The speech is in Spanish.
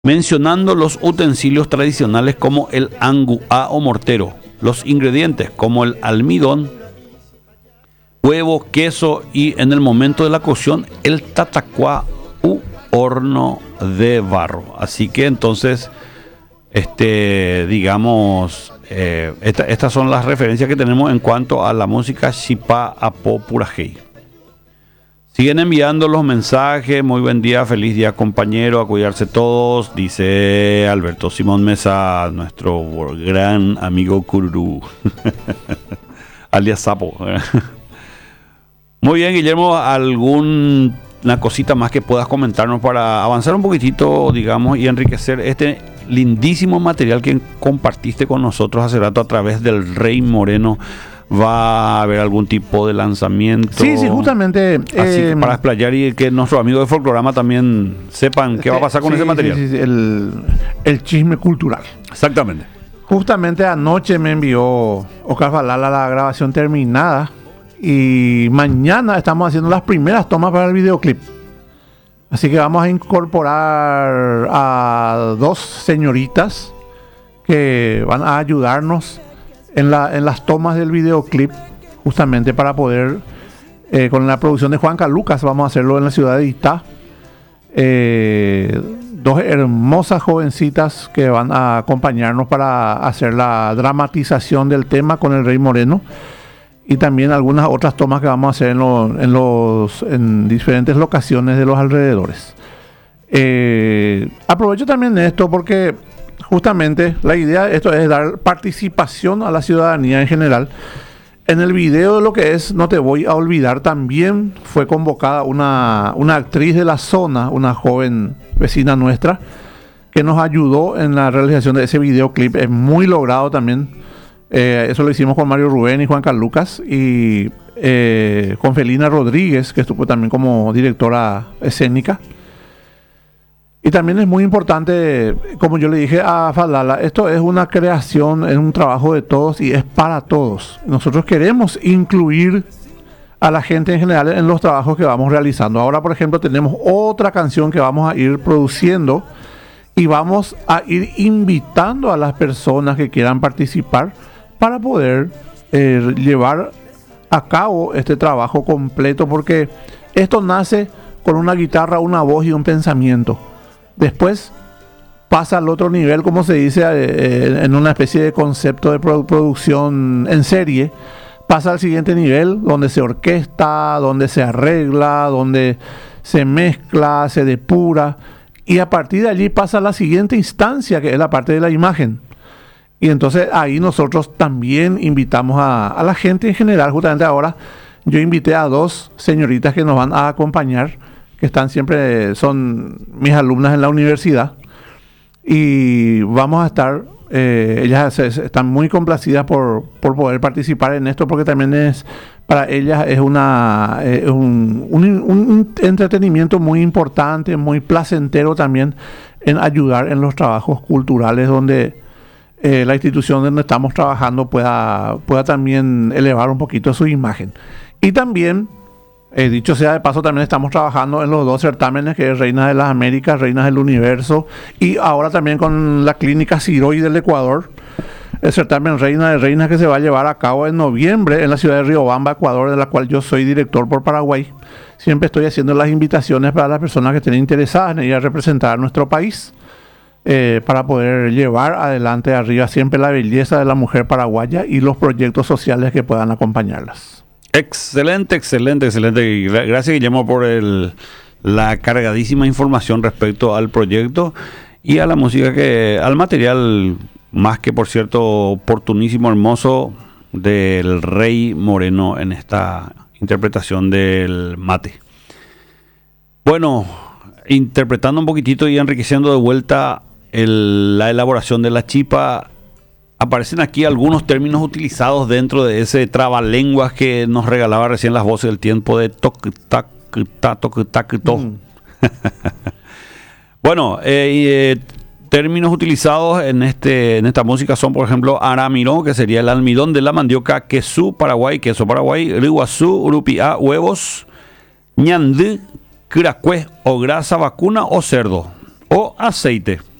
mencionando los utensilios tradicionales como el anguá o mortero, los ingredientes como el almidón, huevo, queso y en el momento de la cocción el tatacuá u horno de barro. Así que entonces, digamos, estas son las referencias que tenemos en cuanto a la música Xipa Apo Purajey. Siguen enviando los mensajes. Muy buen día, feliz día compañero, a cuidarse todos, dice Alberto Simón Mesa, nuestro gran amigo Cururú, alias Sapo. Muy bien, Guillermo, ¿alguna cosita más que puedas comentarnos para avanzar un poquitito, digamos, y enriquecer este lindísimo material que compartiste con nosotros hace rato a través del Rey Moreno? ¿Va a haber algún tipo de lanzamiento? Sí, justamente. Así que para explayar y que nuestros amigos de Folklorama también sepan qué va a pasar con ese material. Sí, el chisme cultural. Exactamente. Justamente anoche me envió Oscar Falala la grabación terminada y mañana estamos haciendo las primeras tomas para el videoclip. Así que vamos a incorporar a 2 señoritas que van a ayudarnos en las tomas del videoclip, justamente para poder, con la producción de Juanca Lucas, vamos a hacerlo en la ciudad de Itá. 2 hermosas jovencitas que van a acompañarnos para hacer la dramatización del tema con el Rey Moreno, y también algunas otras tomas que vamos a hacer en diferentes locaciones de los alrededores. Aprovecho también esto porque justamente la idea de esto es dar participación a la ciudadanía en general. En el video de lo que es No Te Voy a Olvidar también fue convocada una actriz de la zona, una joven vecina nuestra, que nos ayudó en la realización de ese videoclip. Es muy logrado también. Eso lo hicimos con Mario Rubén y Juan Carlos Lucas, y con Felina Rodríguez, que estuvo también como directora escénica. Y también es muy importante, como yo le dije a Falala, esto es una creación, es un trabajo de todos y es para todos. Nosotros queremos incluir a la gente en general en los trabajos que vamos realizando. Ahora, por ejemplo, tenemos otra canción que vamos a ir produciendo y vamos a ir invitando a las personas que quieran participar para poder llevar a cabo este trabajo completo, porque esto nace con una guitarra, una voz y un pensamiento. Después pasa al otro nivel, como se dice, en una especie de concepto de producción en serie. Pasa al siguiente nivel, donde se orquesta, donde se arregla, donde se mezcla, se depura. Y a partir de allí pasa a la siguiente instancia, que es la parte de la imagen. Y entonces ahí nosotros también invitamos a la gente en general. Justamente ahora yo invité a 2 señoritas que nos van a acompañar, que son mis alumnas en la universidad, y vamos a estar, ellas están muy complacidas por poder participar en esto, porque también para ellas es un entretenimiento muy importante, muy placentero también, en ayudar en los trabajos culturales donde la institución donde estamos trabajando pueda también elevar un poquito su imagen. Y también, dicho sea de paso, también estamos trabajando en los 2 certámenes, que es Reinas de las Américas, Reinas del Universo, y ahora también con la Clínica Siroy del Ecuador, el certamen Reina de Reinas, que se va a llevar a cabo en noviembre en la ciudad de Riobamba, Ecuador, de la cual yo soy director por Paraguay. Siempre estoy haciendo las invitaciones para las personas que estén interesadas en ir a representar a nuestro país, para poder llevar adelante arriba siempre la belleza de la mujer paraguaya y los proyectos sociales que puedan acompañarlas. Excelente. Gracias, Guillermo, por la cargadísima información respecto al proyecto y a la música, al material, más que por cierto oportunísimo, hermoso, del Rey Moreno en esta interpretación del mate. Bueno, interpretando un poquitito y enriqueciendo de vuelta la elaboración de la chipa, aparecen aquí algunos términos utilizados dentro de ese trabalenguas que nos regalaba recién las voces del tiempo de toc tac ta toc tac to. Bueno, términos utilizados en esta música son, por ejemplo, aramiro, que sería el almidón de la mandioca, queso Paraguay, riguazú, urupiá, huevos, ñandú, cracue o grasa vacuna o cerdo. o aceite.